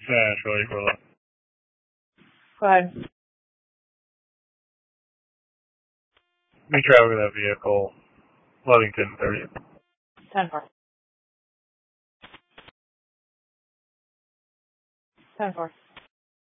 Yeah, Charlie for left. Go ahead. We travel with that vehicle, Ludington 30. 10-4. 10-4.